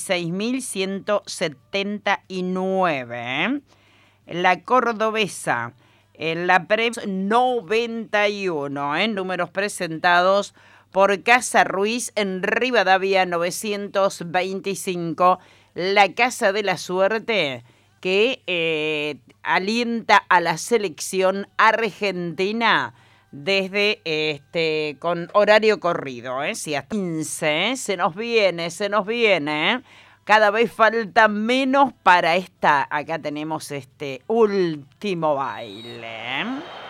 26.179. La cordobesa, la Preps 91, números presentados por Casa Ruiz en Rivadavia 925. La Casa de la Suerte, que alienta a la selección argentina desde con horario corrido, si a 15, se nos viene. Cada vez falta menos para esta. Acá tenemos este último baile.